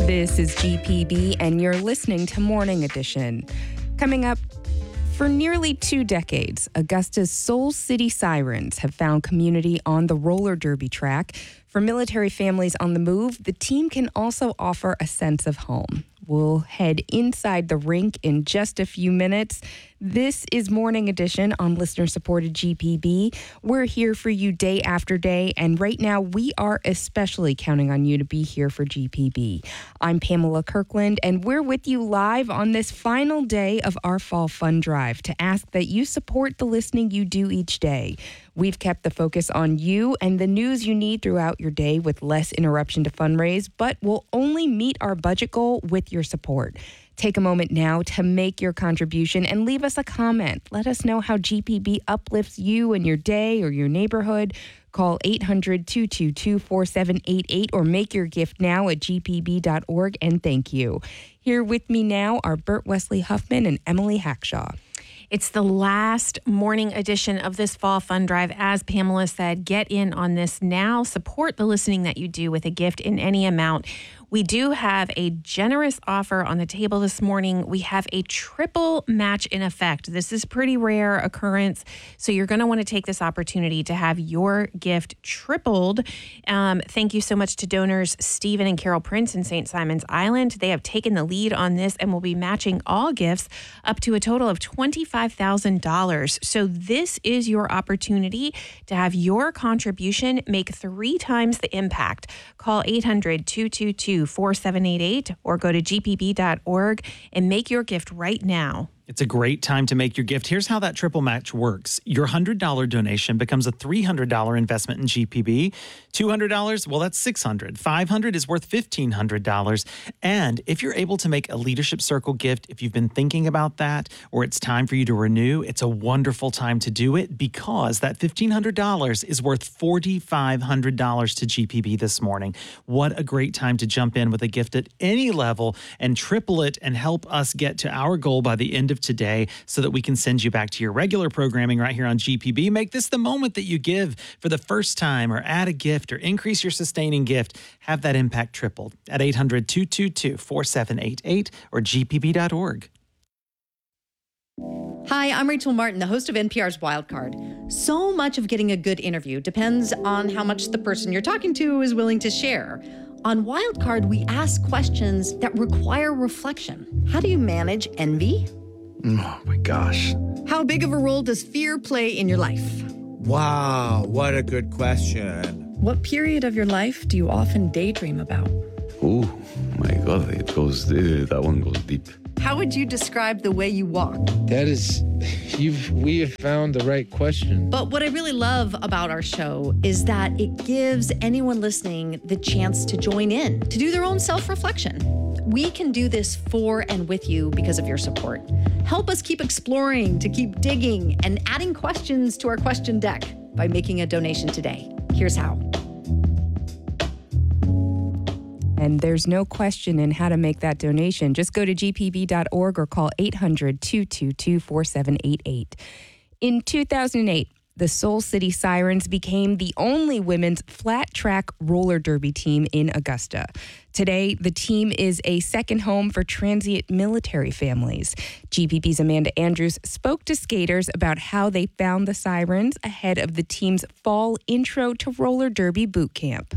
This is GPB, and you're listening to Morning Edition. Coming up, for nearly 2 decades, Augusta's Soul City Sirens have found community on the roller derby track. For military families on the move, the team can also offer a sense of home. We'll head inside the rink in just a few minutes. This is Morning Edition on listener-supported GPB. We're here for you day after day, and right now we are especially counting on you to be here for GPB. I'm Pamela Kirkland, and we're with you live on this final day of our Fall Fund Drive to ask that you support the listening you do each day. We've kept the focus on you and the news you need throughout your day with less interruption to fundraise, but we'll only meet our budget goal with your support. Take a moment now to make your contribution and leave us a comment. Let us know how GPB uplifts you and your day or your neighborhood. Call 800-222-4788 or make your gift now at gpb.org, and thank you. Here with me now are Bert Wesley Huffman and Emily Hackshaw. It's the last morning edition of this Fall Fund Drive. As Pamela said, get in on this now. Support the listening that you do with a gift in any amount. We do have a generous offer on the table this morning. We have a triple match in effect. This is pretty rare occurrence, so you're going to want to take this opportunity to have your gift tripled. Thank you so much to donors Stephen and Carol Prince in St. Simon's Island. They have taken the lead on this and will be matching all gifts up to a total of $25,000. So this is your opportunity to have your contribution make 3 times the impact. Call 800-222-4788 or go to gpb.org and make your gift right now. It's a great time to make your gift. Here's how that triple match works. Your $100 donation becomes a $300 investment in GPB. $200, well, that's $600. $500 is worth $1,500. And if you're able to make a Leadership Circle gift, if you've been thinking about that, or it's time for you to renew, it's a wonderful time to do it because that $1,500 is worth $4,500 to GPB this morning. What a great time to jump in with a gift at any level and triple it and help us get to our goal by the end of today so that we can send you back to your regular programming right here on GPB. Make this the moment that you give for the first time, or add a gift or increase your sustaining gift. Have that impact tripled at 800-222-4788 or gpb.org. Hi, I'm Rachel Martin, the host of NPR's Wildcard. So much of getting a good interview depends on how much the person you're talking to is willing to share. On Wildcard, we ask questions that require reflection. How do you manage envy? Oh my gosh. How big of a role does fear play in your life? Wow, what a good question. What period of your life do you often daydream about? Oh my God, that one goes deep. How would you describe the way you walk? We have found the right question. But what I really love about our show is that it gives anyone listening the chance to join in, to do their own self-reflection. We can do this for and with you because of your support. Help us keep exploring, to keep digging, and adding questions to our question deck by making a donation today. Here's how. And there's no question in how to make that donation. Just go to gpb.org or call 800-222-4788. In 2008, the Soul City Sirens became the only women's flat track roller derby team in Augusta. Today, the team is a second home for transient military families. GPB's Amanda Andrews spoke to skaters about how they found the Sirens ahead of the team's fall Intro to Roller Derby boot camp.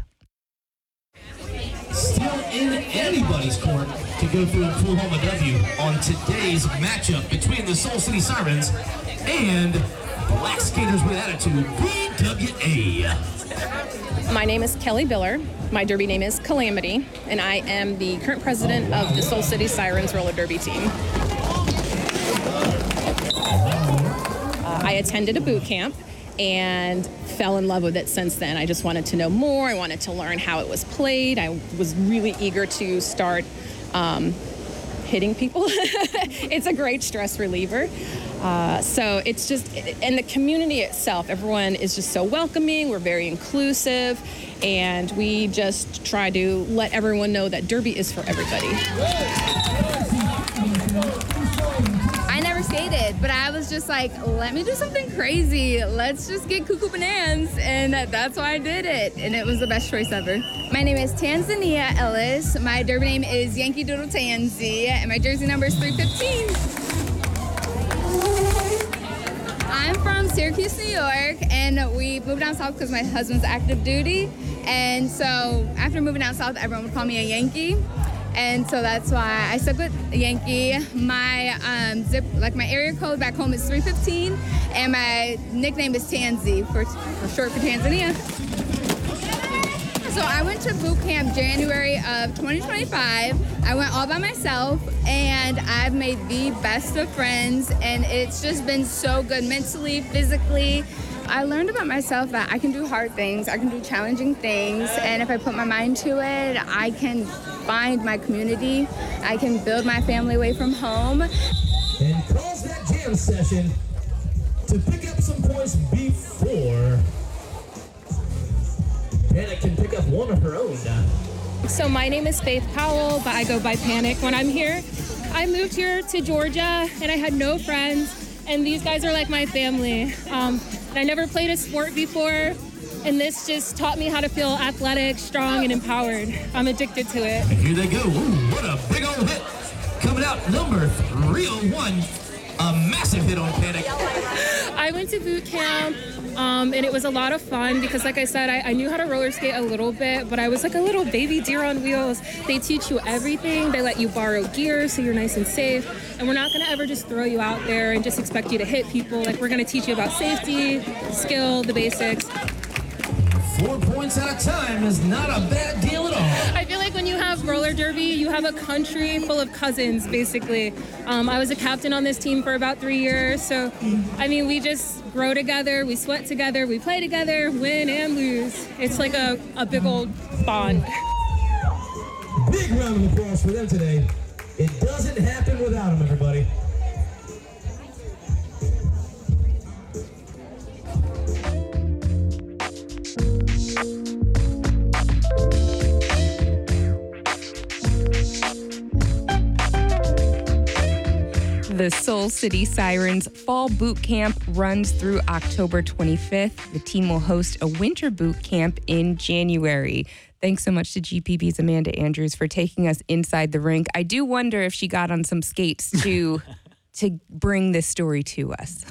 Still in anybody's court to go through and pull home a W on today's matchup between the Soul City Sirens and Black Skaters with Attitude, BWA. My name is Kelly Biller. My derby name is Calamity, and I am the current president of the Soul City Sirens roller derby team. I attended a boot camp and fell in love with it since then. I just wanted to know more. I wanted to learn how it was played. I was really eager to start hitting people. It's a great stress reliever. So it's just, and the community itself, everyone is just so welcoming. We're very inclusive, and we just try to let everyone know that derby is for everybody. I never skated, but I was just like, let me do something crazy. Let's just get cuckoo bananas, and that's why I did it, and it was the best choice ever. My name is Tanzania Ellis. My derby name is Yankee Doodle Tansy, and my jersey number is 315. I'm from Syracuse, New York, and we moved down south because my husband's active duty, and so after moving down south, everyone would call me a Yankee. And so that's why I stuck with Yankee. My my area code back home is 315, and my nickname is Tansy for short for Tanzania. So I went to boot camp January of 2025. I went all by myself, and I've made the best of friends, and it's just been so good mentally, physically. I learned about myself that I can do hard things, I can do challenging things, and if I put my mind to it, I can find my community, I can build my family away from home. And calls that jam session to pick up some points before Panic can pick up one of her own. So my name is Faith Powell, but I go by Panic when I'm here. I moved here to Georgia, and I had no friends, and these guys are like my family. I never played a sport before, and this just taught me how to feel athletic, strong, and empowered. I'm addicted to it. And here they go. Ooh, what a big old hit. Coming out number 301. A massive hit on Panic. I went to boot camp, and it was a lot of fun because, like I said, I knew how to roller skate a little bit, but I was like a little baby deer on wheels. They teach you everything. They let you borrow gear so you're nice and safe. And we're not going to ever just throw you out there and just expect you to hit people. Like, we're going to teach you about safety, skill, the basics. 4 points at a time is not a bad deal at all. I feel like when you have roller derby, you have a country full of cousins, basically. I was a captain on this team for about 3 years. So, I mean, we just grow together, we sweat together, we play together, win and lose. It's like a big old bond. Big round of applause for them today. It doesn't happen without them, everybody. The Soul City Sirens Fall Boot Camp runs through October 25th. The team will host a winter boot camp in January. Thanks so much to GPB's Amanda Andrews for taking us inside the rink. I do wonder if she got on some skates to bring this story to us.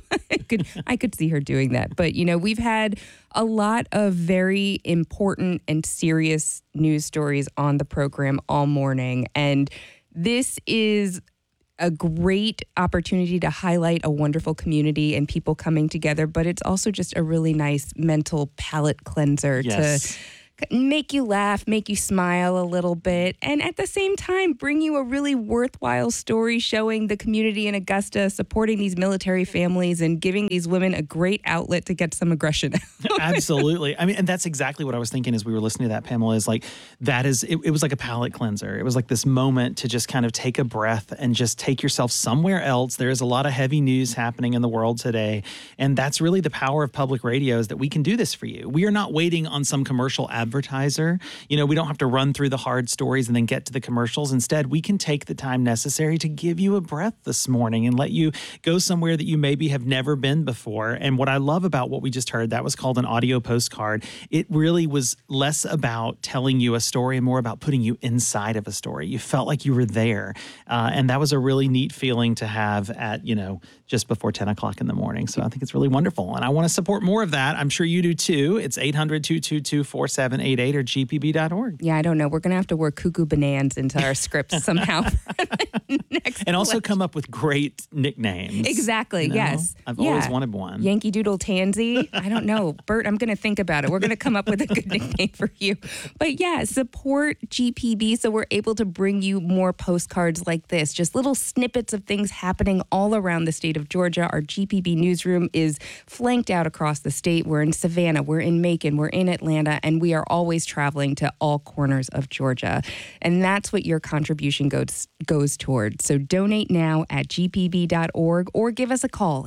I could see her doing that. But, you know, we've had a lot of very important and serious news stories on the program all morning. And this is a great opportunity to highlight a wonderful community and people coming together, but it's also just a really nice mental palate cleanser to make you laugh, make you smile a little bit, and at the same time bring you a really worthwhile story showing the community in Augusta supporting these military families and giving these women a great outlet to get some aggression out. Absolutely. I mean, and that's exactly what I was thinking as we were listening to that, Pamela, is like, it was like a palate cleanser. It was like this moment to just kind of take a breath and just take yourself somewhere else. There is a lot of heavy news happening in the world today. And that's really the power of public radio, is that we can do this for you. We are not waiting on some commercial advertiser. You know, we don't have to run through the hard stories and then get to the commercials. Instead, we can take the time necessary to give you a breath this morning and let you go somewhere that you maybe have never been before. And what I love about what we just heard, that was called an audio postcard. It really was less about telling you a story and more about putting you inside of a story. You felt like you were there. And that was a really neat feeling to have at, you know, just before 10 o'clock in the morning. So I think it's really wonderful. And I want to support more of that. I'm sure you do too. It's 800-222-4788 or gpb.org. Yeah, I don't know. We're going to have to work cuckoo bananas into our scripts somehow. And also come up with great nicknames. Exactly, you know? yes. I've always wanted one. Yankee Doodle Tansy. I don't know. Bert, I'm going to think about it. We're going to come up with a good nickname for you. But yeah, support GPB so we're able to bring you more postcards like this. Just little snippets of things happening all around the state of Georgia. Our GPB newsroom is flanked out across the state. We're in Savannah, we're in Macon, we're in Atlanta, and we are always traveling to all corners of Georgia. And that's what your contribution goes towards. So donate now at gpb.org or give us a call,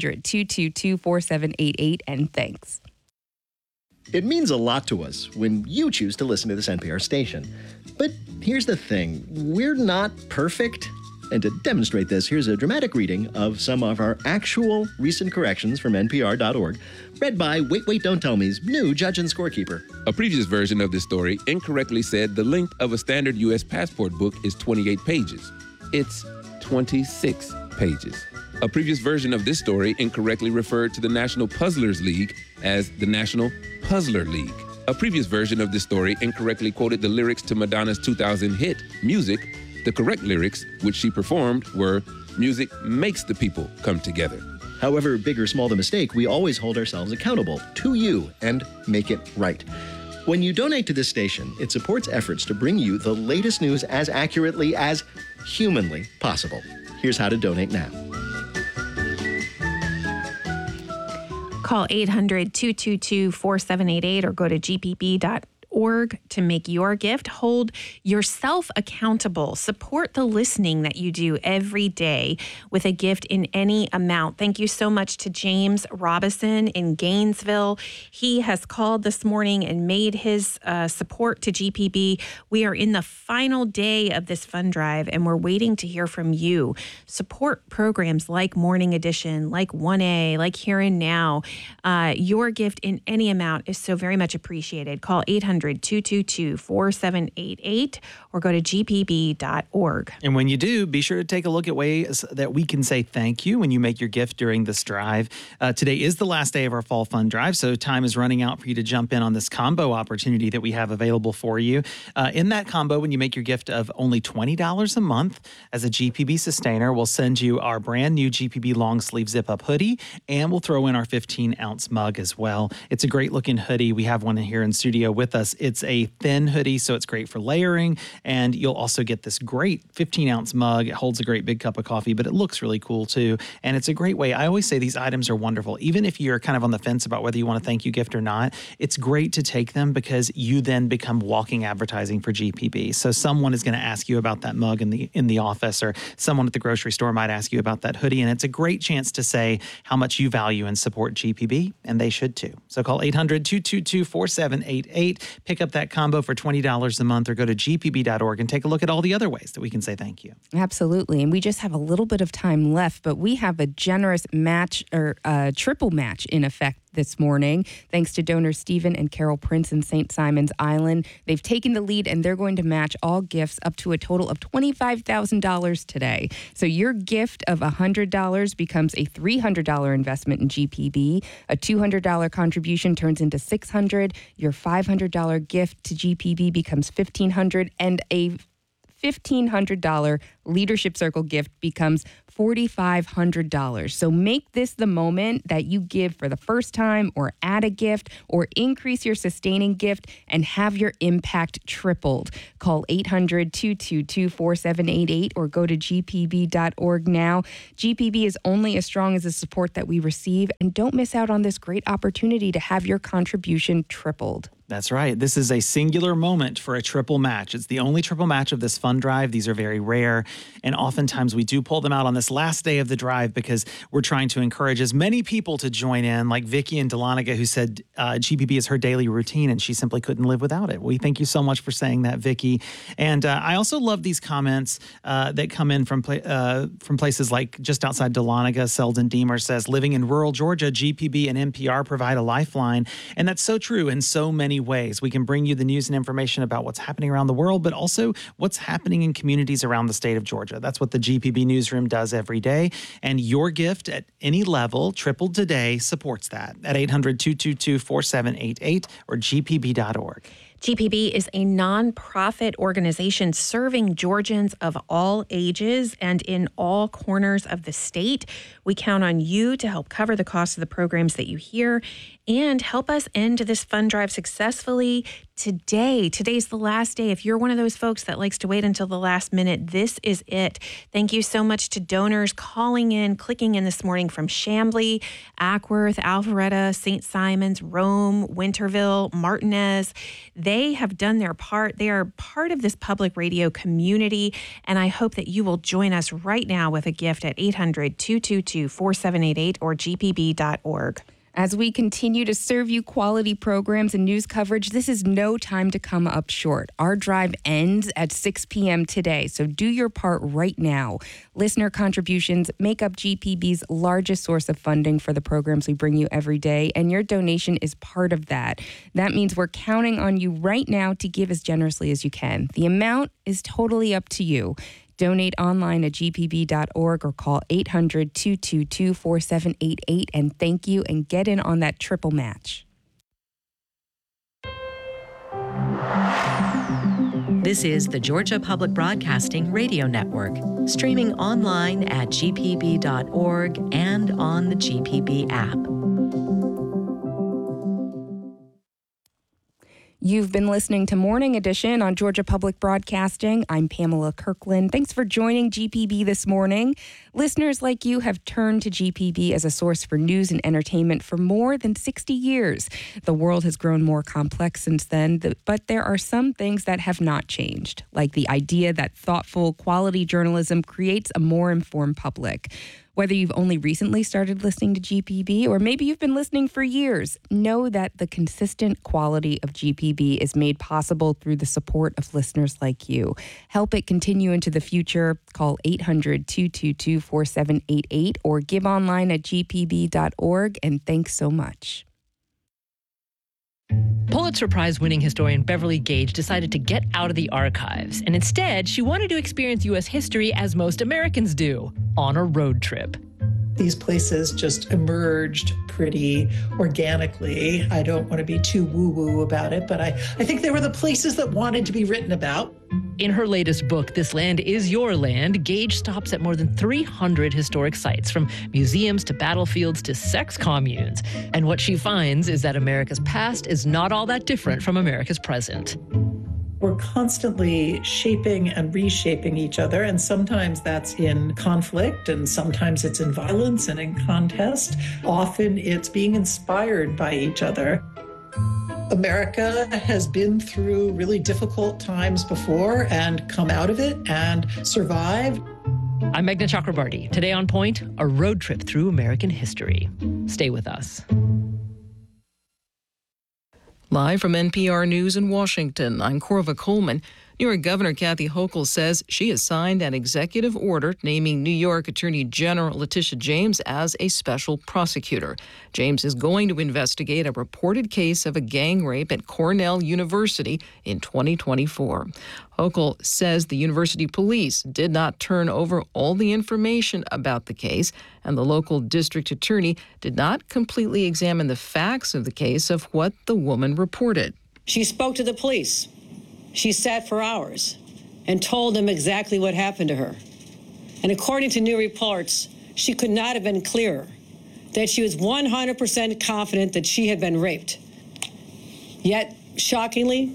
800-222-4788, and thanks. It means a lot to us when you choose to listen to this NPR station. But here's the thing, we're not perfect. And to demonstrate this, here's a dramatic reading of some of our actual recent corrections from NPR.org, read by Wait, Wait, Don't Tell Me's new judge and scorekeeper. A previous version of this story incorrectly said the length of a standard U.S. passport book is 28 pages. It's 26 pages. A previous version of this story incorrectly referred to the National Puzzlers League as the National Puzzler League. A previous version of this story incorrectly quoted the lyrics to Madonna's 2000 hit, Music. The correct lyrics, which she performed, were, "Music makes the people come together." However big or small the mistake, we always hold ourselves accountable to you and make it right. When you donate to this station, it supports efforts to bring you the latest news as accurately as humanly possible. Here's how to donate now. Call 800-222-4788 or go to gpb.org to make your gift. Hold yourself accountable. Support the listening that you do every day with a gift in any amount. Thank you so much to James Robison in Gainesville. He has called this morning and made his support to GPB. We are in the final day of this fund drive, and we're waiting to hear from you. Support programs like Morning Edition, like 1A, like Here and Now. Your gift in any amount is so very much appreciated. Call 800-222-4788 or go to gpb.org. And when you do, be sure to take a look at ways that we can say thank you when you make your gift during this drive. Today is the last day of our fall fund drive, so time is running out for you to jump in on this combo opportunity that we have available for you. In that combo, when you make your gift of only $20 a month as a GPB sustainer, we'll send you our brand new GPB long sleeve zip up hoodie, and we'll throw in our 15-ounce mug as well. It's a great looking hoodie. We have one here in studio with us. It's a thin hoodie, so it's great for layering, and you'll also get this great 15-ounce mug. It holds a great big cup of coffee, but it looks really cool too, and it's a great way. I always say these items are wonderful. Even if you're kind of on the fence about whether you want a thank you gift or not, it's great to take them because you then become walking advertising for GPB. So someone is going to ask you about that mug in the office, or someone at the grocery store might ask you about that hoodie, and it's a great chance to say how much you value and support GPB, and they should too. So call 800-222-4788, pick up that combo for $20 a month, or go to gpb.org and take a look at all the other ways that we can say thank you. Absolutely. And we just have a little bit of time left, but we have a generous match or triple match in effect this morning, thanks to donors Stephen and Carol Prince in St. Simons Island. They've taken the lead, and they're going to match all gifts up to a total of $25,000 today. So your gift of $100 becomes a $300 investment in GPB. A $200 contribution turns into $600. Your $500 gift to GPB becomes $1,500, and a $1,500 Leadership Circle gift becomes $4,500. So make this the moment that you give for the first time, or add a gift, or increase your sustaining gift and have your impact tripled. Call 800-222-4788 or go to gpb.org now. GPB is only as strong as the support that we receive, and don't miss out on this great opportunity to have your contribution tripled. That's right. This is a singular moment for a triple match. It's the only triple match of this fund drive. These are very rare, and oftentimes we do pull them out on this last day of the drive because we're trying to encourage as many people to join in, like Vicky in Dahlonega, who said GPB is her daily routine and she simply couldn't live without it. We thank you so much for saying that, Vicky. And I also love these comments that come in from places like just outside Dahlonega. Selden Deemer says, living in rural Georgia, GPB and NPR provide a lifeline. And that's so true in so many ways. We can bring you the news and information about what's happening around the world, but also what's happening in communities around the state of Georgia. That's what the GPB Newsroom does every day. And your gift at any level, tripled today, supports that at 800-222-4788 or gpb.org. GPB is a nonprofit organization serving Georgians of all ages and in all corners of the state. We count on you to help cover the cost of the programs that you hear and help us end this fund drive successfully today. Today's the last day. If you're one of those folks that likes to wait until the last minute, this is it. Thank you so much to donors calling in, clicking in this morning from Chamblee, Ackworth, Alpharetta, St. Simons, Rome, Winterville, Martinez. They have done their part. They are part of this public radio community, and I hope that you will join us right now with a gift at 800-222-4788 or gpb.org. As we continue to serve you quality programs and news coverage, this is no time to come up short. Our drive ends at 6 p.m. today, so do your part right now. Listener contributions make up GPB's largest source of funding for the programs we bring you every day, and your donation is part of that. That means we're counting on you right now to give as generously as you can. The amount is totally up to you. Donate online at gpb.org or call 800-222-4788 and thank you and get in on that triple match. This is the Georgia Public Broadcasting Radio Network, streaming online at gpb.org and on the GPB app. You've been listening to Morning Edition on Georgia Public Broadcasting. I'm Pamela Kirkland. Thanks for joining GPB this morning. Listeners like you have turned to GPB as a source for news and entertainment for more than 60 years. The world has grown more complex since then, but there are some things that have not changed, like the idea that thoughtful, quality journalism creates a more informed public. Whether you've only recently started listening to GPB or maybe you've been listening for years, know that the consistent quality of GPB is made possible through the support of listeners like you. Help it continue into the future. Call 800-222-4788 or give online at gpb.org. And thanks so much. Pulitzer Prize-winning historian Beverly Gage decided to get out of the archives, and instead, she wanted to experience U.S. history as most Americans do, on a road trip. These places just emerged pretty organically. I don't want to be too woo-woo about it, but I think they were the places that wanted to be written about. In her latest book, This Land Is Your Land, Gage stops at more than 300 historic sites, from museums to battlefields to sex communes. And what she finds is that America's past is not all that different from America's present. We're constantly shaping and reshaping each other, and sometimes that's in conflict, and sometimes it's in violence and in contest. Often it's being inspired by each other. America has been through really difficult times before and come out of it and survived. I'm Meghna Chakrabarti. Today on Point, a road trip through American history. Stay with us. Live from NPR News in Washington, I'm Corva Coleman. New York Governor Kathy Hochul says she has signed an executive order naming New York Attorney General Letitia James as a special prosecutor. James is going to investigate a reported case of a gang rape at Cornell University in 2024. Hochul says the university police did not turn over all the information about the case, and the local district attorney did not completely examine the facts of the case of what the woman reported. She spoke to the police. She sat for hours and told them exactly what happened to her. And according to new reports, she could not have been clearer that she was 100% confident that she had been raped. Yet, shockingly,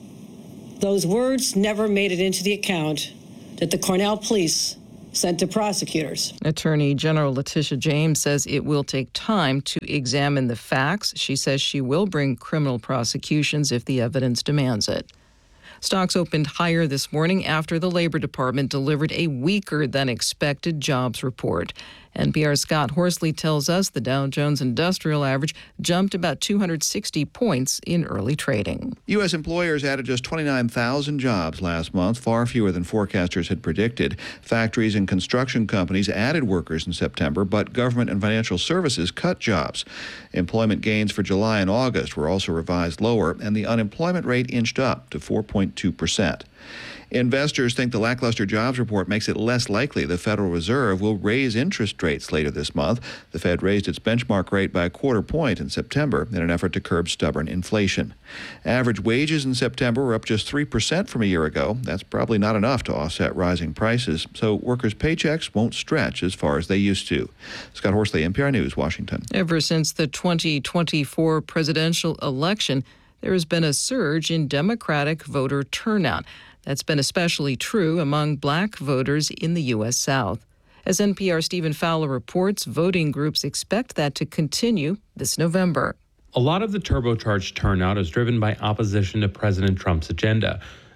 those words never made it into the account that the Cornell police sent to prosecutors. Attorney General Letitia James says it will take time to examine the facts. She says she will bring criminal prosecutions if the evidence demands it. Stocks opened higher this morning after the Labor Department delivered a weaker than expected jobs report. NPR's Scott Horsley tells us the Dow Jones Industrial Average jumped about 260 points in early trading. U.S. employers added just 29,000 jobs last month, far fewer than forecasters had predicted. Factories and construction companies added workers in September, but government and financial services cut jobs. Employment gains for July and August were also revised lower, and the unemployment rate inched up to 4.2%. Investors think the lackluster jobs report makes it less likely the Federal Reserve will raise interest rates later this month. The Fed raised its benchmark rate by a quarter point in September in an effort to curb stubborn inflation. Average wages in September were up just 3% from a year ago. That's probably not enough to offset rising prices, so workers' paychecks won't stretch as far as they used to. Scott Horsley, NPR News, Washington. Ever since the 2024 presidential election, there has been a surge in Democratic voter turnout. That's been especially true among black voters in the U.S. South. As NPR's Stephen Fowler reports, voting groups expect that to continue this November. A lot of the turbocharged turnout is driven by opposition to President Trump's agenda.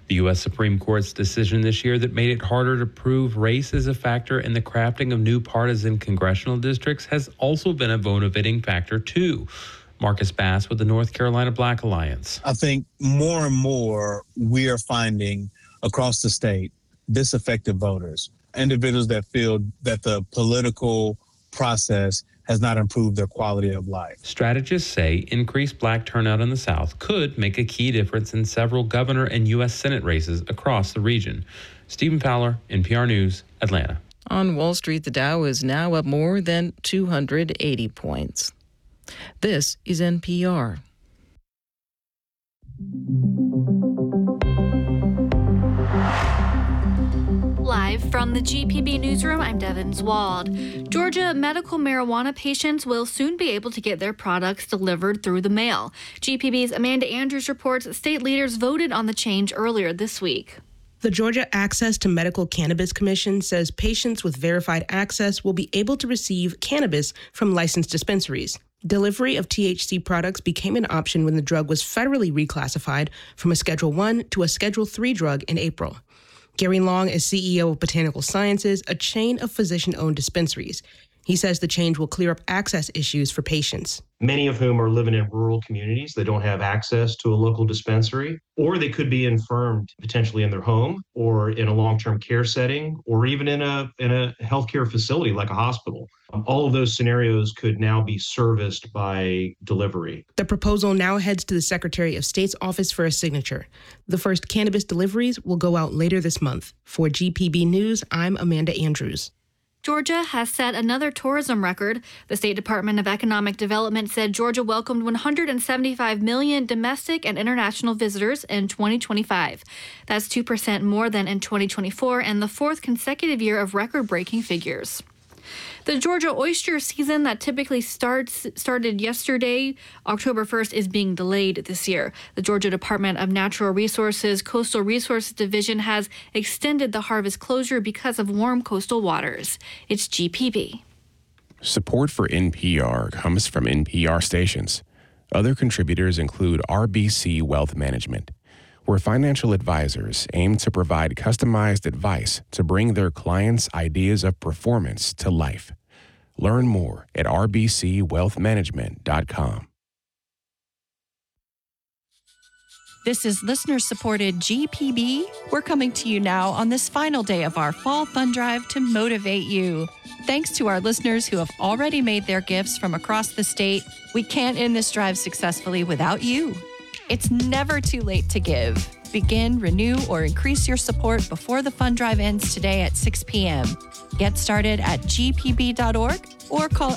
The U.S. Supreme Court's decision this year that made it harder to prove race as a factor in the crafting of new partisan congressional districts has also been a motivating factor, too. Marcus Bass with the North Carolina Black Alliance. I think more and more we are finding across the state disaffected voters, individuals that feel that the political process has not improved their quality of life. Strategists say increased black turnout in the South could make a key difference in several governor and U.S. Senate races across the region. Stephen Fowler, NPR News, Atlanta. On Wall Street, the Dow is now up more than 280 points. This is NPR. Live from the GPB newsroom, I'm Devin Zwald. Georgia medical marijuana patients will soon be able to get their products delivered through the mail. GPB's Amanda Andrews reports state leaders voted on the change earlier this week. The Georgia Access to Medical Cannabis Commission says patients with verified access will be able to receive cannabis from licensed dispensaries. Delivery of THC products became an option when the drug was federally reclassified from a Schedule I to a Schedule III drug in April. Gary Long is CEO of Botanical Sciences, a chain of physician-owned dispensaries. He says the change will clear up access issues for patients. Many of whom are living in rural communities. They don't have access to a local dispensary, or they could be infirmed potentially in their home or in a long-term care setting, or even in a healthcare facility like a hospital. All of those scenarios could now be serviced by delivery. The proposal now heads to the Secretary of State's office for a signature. The first cannabis deliveries will go out later this month. For GPB News, I'm Amanda Andrews. Georgia has set another tourism record. The State Department of Economic Development said Georgia welcomed 175 million domestic and international visitors in 2025. That's 2% more than in 2024 and the fourth consecutive year of record-breaking figures. The Georgia oyster season that typically started yesterday, October 1st, is being delayed this year. The Georgia Department of Natural Resources Coastal Resources Division has extended the harvest closure because of warm coastal waters. It's GPB. Support for NPR comes from NPR stations. Other contributors include RBC Wealth Management, where financial advisors aim to provide customized advice to bring their clients' ideas of performance to life. Learn more at rbcwealthmanagement.com. This is listener-supported GPB. We're coming to you now on this final day of our Fall Fund Drive to motivate you. Thanks to our listeners who have already made their gifts from across the state, we can't end this drive successfully without you. It's never too late to give. Begin, renew, or increase your support before the fund drive ends today at 6 p.m. Get started at gpb.org or call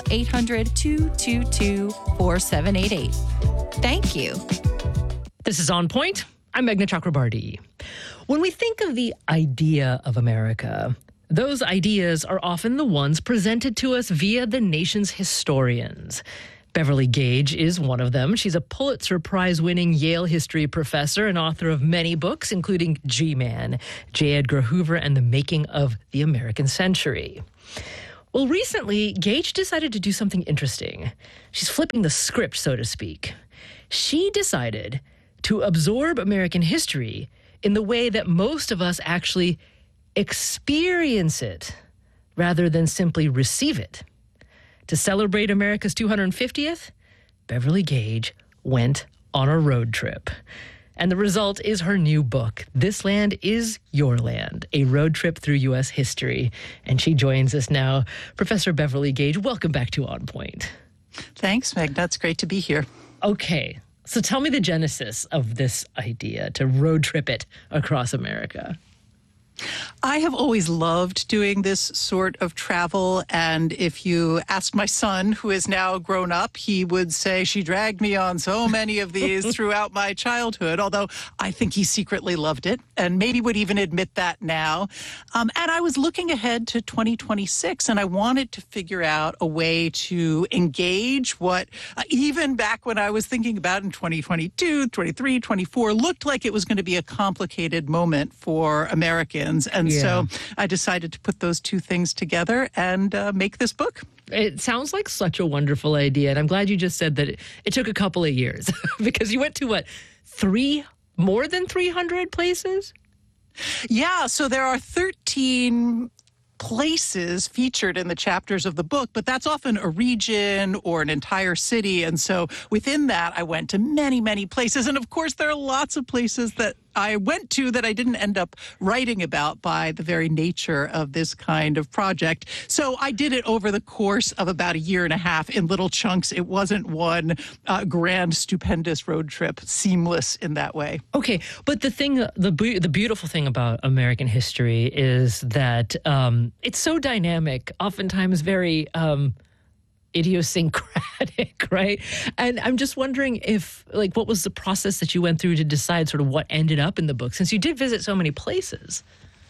800-222-4788. Thank you. This is On Point. I'm Meghna Chakrabarti. When we think of the idea of America, those ideas are often the ones presented to us via the nation's historians. Beverly Gage is one of them. She's a Pulitzer Prize-winning Yale history professor and author of many books, including G-Man, J. Edgar Hoover, and the Making of the American Century. Well, recently, Gage decided to do something interesting. She's flipping the script, so to speak. She decided to absorb American history in the way that most of us actually experience it, rather than simply receive it. To celebrate America's 250th, Beverly Gage went on a road trip. And the result is her new book, This Land Is Your Land, a road trip through U.S. history. And she joins us now. Professor Beverly Gage, welcome back to On Point. Thanks, Meg. That's great to be here. Okay, so tell me the genesis of this idea to road trip it across America. I have always loved doing this sort of travel, and if you ask my son, who is now grown up, he would say she dragged me on so many of these throughout my childhood, although I think he secretly loved it and maybe would even admit that now. And I was looking ahead to 2026, and I wanted to figure out a way to engage what, even back when I was thinking about in 2022, 23, 24, looked like it was going to be a complicated moment for Americans. And so I decided to put those two things together and make this book. It sounds like such a wonderful idea. And I'm glad you just said that it took a couple of years because you went to, what, more than 300 places? Yeah, so there are 13 places featured in the chapters of the book, but that's often a region or an entire city. And so within that, I went to many, many places. And of course, there are lots of places that I went to that I didn't end up writing about by the very nature of this kind of project. So I did it over the course of about a year and a half in little chunks. It wasn't one grand, stupendous road trip, seamless in that way. Okay, but the beautiful thing about American history is that it's so dynamic, oftentimes very idiosyncratic, right? And I'm just wondering if, what was the process that you went through to decide sort of what ended up in the book, since you did visit so many places?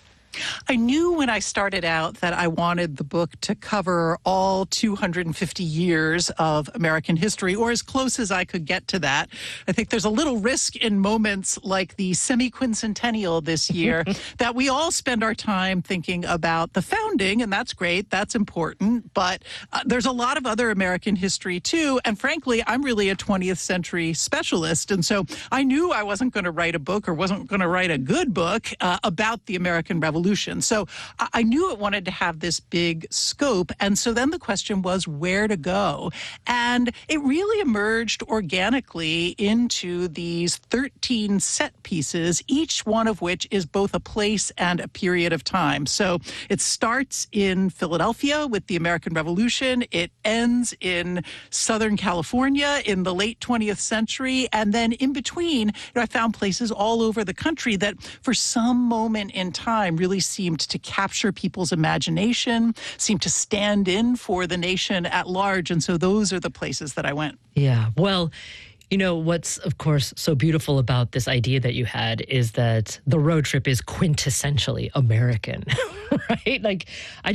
I knew when I started out that I wanted the book to cover all 250 years of American history, or as close as I could get to that. I think there's a little risk in moments like the semi-quincentennial this year that we all spend our time thinking about the founding, and that's great, that's important, but there's a lot of other American history too, and frankly, I'm really a 20th century specialist, and so I knew I wasn't going to write a book or wasn't going to write a good book about the American Revolution. So I knew it wanted to have this big scope. And so then the question was where to go. And it really emerged organically into these 13 set pieces, each one of which is both a place and a period of time. So it starts in Philadelphia with the American Revolution. It ends in Southern California in the late 20th century. And then in between, I found places all over the country that for some moment in time really seemed to capture people's imagination, seemed to stand in for the nation at large. And so those are the places that I went. Yeah. Well, what's, of course, so beautiful about this idea that you had is that the road trip is quintessentially American, right?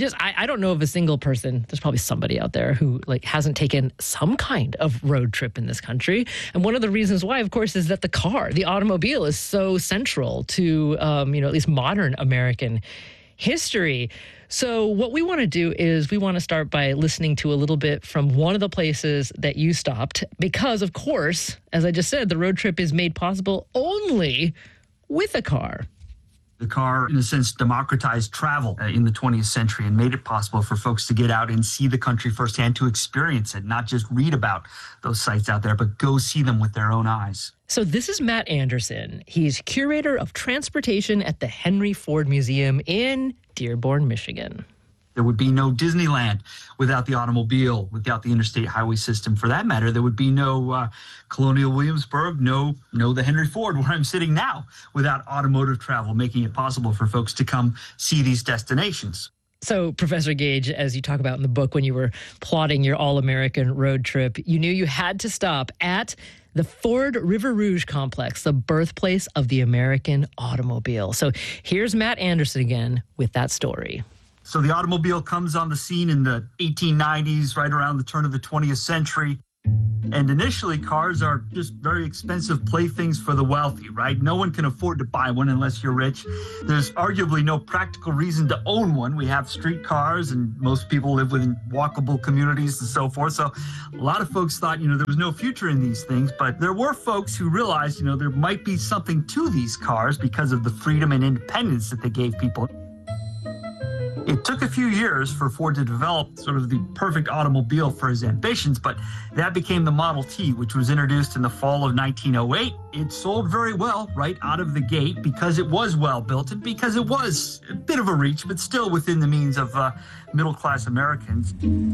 I don't know of a single person, there's probably somebody out there who hasn't taken some kind of road trip in this country. And one of the reasons why, of course, is that the automobile is so central to, at least modern American history. So what we want to do is we want to start by listening to a little bit from one of the places that you stopped because, of course, as I just said, the road trip is made possible only with a car. The car, in a sense, democratized travel in the 20th century and made it possible for folks to get out and see the country firsthand, to experience it, not just read about those sites out there, but go see them with their own eyes. So this is Matt Anderson. He's curator of transportation at the Henry Ford Museum in Dearborn, Michigan. There would be no Disneyland without the automobile, without the interstate highway system. For that matter, there would be no Colonial Williamsburg, no the Henry Ford, where I'm sitting now, without automotive travel, making it possible for folks to come see these destinations. So, Professor Gage, as you talk about in the book, when you were plotting your all-American road trip, you knew you had to stop at the Ford River Rouge complex, the birthplace of the American automobile. So here's Matt Anderson again with that story. So the automobile comes on the scene in the 1890s, right around the turn of the 20th century. And initially, cars are just very expensive playthings for the wealthy, right? No one can afford to buy one unless you're rich. There's arguably no practical reason to own one. We have street cars, and most people live within walkable communities and so forth. So a lot of folks thought, there was no future in these things. But there were folks who realized, there might be something to these cars because of the freedom and independence that they gave people. It took a few years for Ford to develop sort of the perfect automobile for his ambitions, but that became the Model T, which was introduced in the fall of 1908. It sold very well right out of the gate because it was well built and because it was a bit of a reach, but still within the means of middle-class Americans.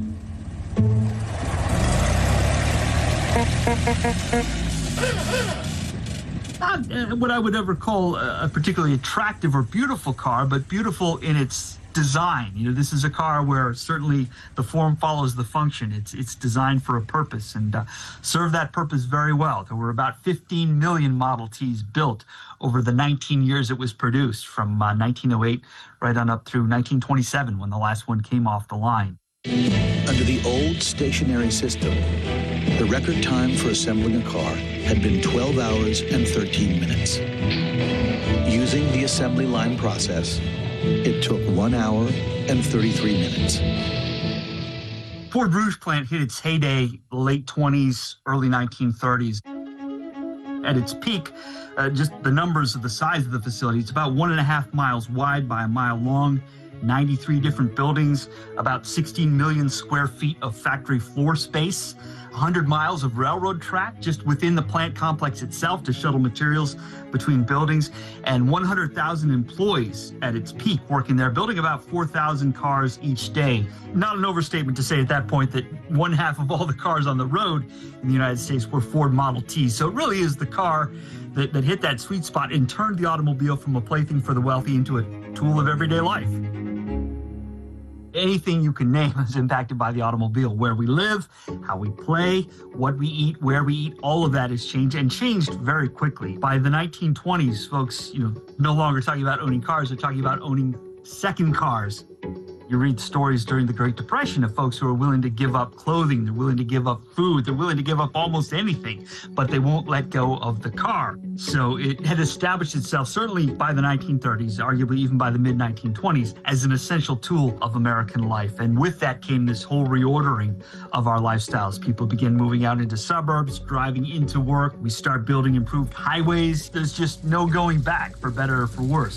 Not what I would ever call a particularly attractive or beautiful car, but beautiful in its design. This is a car where certainly the form follows the function. It's designed for a purpose and served that purpose very well. There were about 15 million Model Ts built over the 19 years it was produced, from 1908 right on up through 1927 when the last one came off the line. Under the old stationary system, the record time for assembling a car had been 12 hours and 13 minutes. Using the assembly line process, it took 1 hour and 33 minutes. Ford Rouge plant hit its heyday late 20s, early 1930s. At its peak, just the numbers of the size of the facility, it's about 1.5 miles wide by a mile long, 93 different buildings, about 16 million square feet of factory floor space, 100 miles of railroad track just within the plant complex itself to shuttle materials between buildings, and 100,000 employees at its peak working there, building about 4,000 cars each day. Not an overstatement to say at that point that 1/2 of all the cars on the road in the United States were Ford Model Ts. So it really is the car that hit that sweet spot and turned the automobile from a plaything for the wealthy into a tool of everyday life. Anything you can name is impacted by the automobile. Where we live, how we play, what we eat, where we eat, all of that has changed and changed very quickly. By the 1920s, folks, no longer talking about owning cars, they're talking about owning second cars. You read stories during the Great Depression of folks who are willing to give up clothing, they're willing to give up food, they're willing to give up almost anything, but they won't let go of the car. So it had established itself, certainly by the 1930s, arguably even by the mid-1920s, as an essential tool of American life. And with that came this whole reordering of our lifestyles. People begin moving out into suburbs, driving into work. We start building improved highways. There's just no going back, for better or for worse.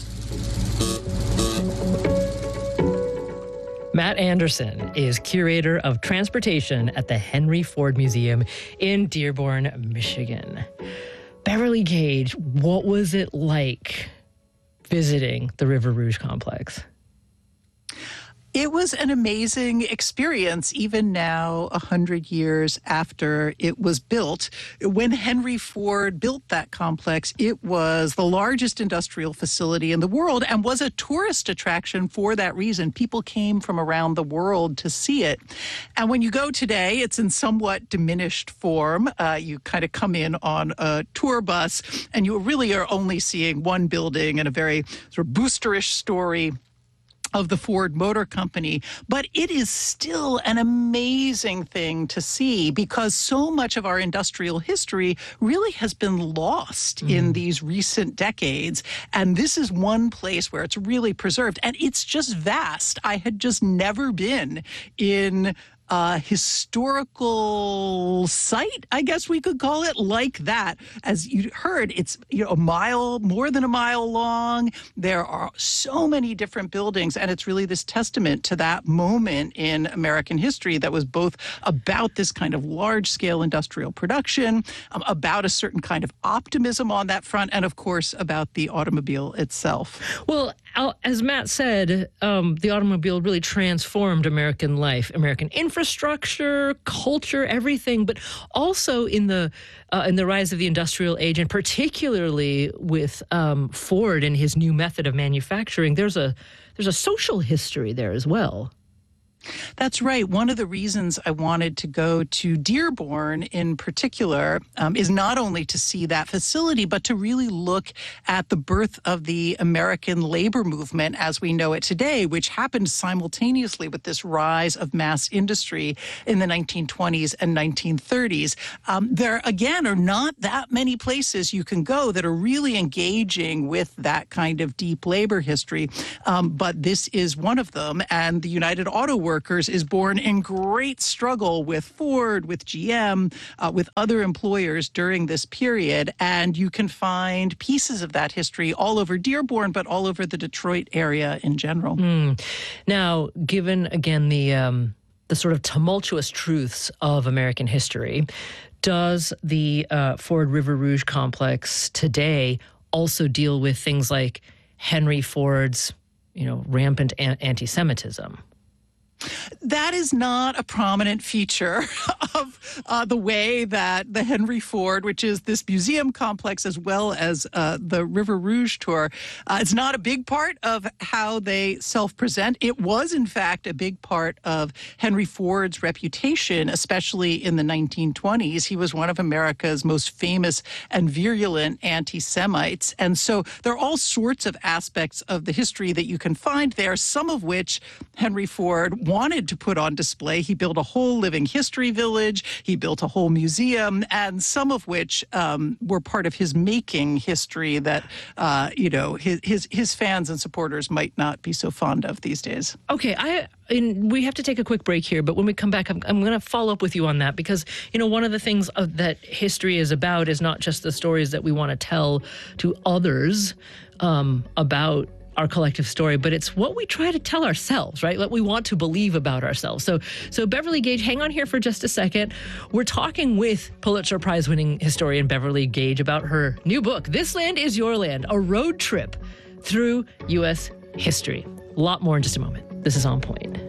Matt Anderson is curator of transportation at the Henry Ford Museum in Dearborn, Michigan. Beverly Gage, what was it like visiting the River Rouge complex? It was an amazing experience, even now, 100 years after it was built. When Henry Ford built that complex, it was the largest industrial facility in the world and was a tourist attraction for that reason. People came from around the world to see it. And when you go today, it's in somewhat diminished form. You kind of come in on a tour bus, and you really are only seeing one building and a very sort of boosterish story of the Ford Motor Company, but it is still an amazing thing to see because so much of our industrial history really has been lost in these recent decades. And this is one place where it's really preserved, and it's just vast. I had just never been in a historical site, I guess we could call it, like that. As you heard, it's a mile, more than a mile long. There are so many different buildings, and it's really this testament to that moment in American history that was both about this kind of large-scale industrial production, about a certain kind of optimism on that front, and of course about the automobile itself. Well, as Matt said, the automobile really transformed American life, American infrastructure, culture, everything, but also in the rise of the industrial age, and particularly with Ford and his new method of manufacturing, there's a social history there as well. That's right. One of the reasons I wanted to go to Dearborn in particular is not only to see that facility, but to really look at the birth of the American labor movement as we know it today, which happened simultaneously with this rise of mass industry in the 1920s and 1930s. There, again, are not that many places you can go that are really engaging with that kind of deep labor history, but this is one of them, and the United Auto Workers is born in great struggle with Ford, with GM, with other employers during this period. And you can find pieces of that history all over Dearborn, but all over the Detroit area in general. Now, given, again, the sort of tumultuous truths of American history, does the Ford River Rouge complex today also deal with things like Henry Ford's, rampant anti-Semitism? That is not a prominent feature of the way that the Henry Ford, which is this museum complex as well as the River Rouge tour, it's not a big part of how they self-present. It was, in fact, a big part of Henry Ford's reputation, especially in the 1920s. He was one of America's most famous and virulent anti-Semites. And so there are all sorts of aspects of the history that you can find there, some of which Henry Ford wanted to put on display. He built a whole living history village. He built a whole museum, and some of which were part of his making history that, his fans and supporters might not be so fond of these days. Okay, we have to take a quick break here, but when we come back, I'm going to follow up with you on that because, one of the things that history is about is not just the stories that we want to tell to others about our collective story, but it's what we try to tell ourselves, right? What we want to believe about ourselves. So Beverly Gage, hang on here for just a second. We're talking with Pulitzer Prize-winning historian Beverly Gage about her new book, This Land Is Your Land, a road trip through U.S. history. A lot more in just a moment. This is On Point.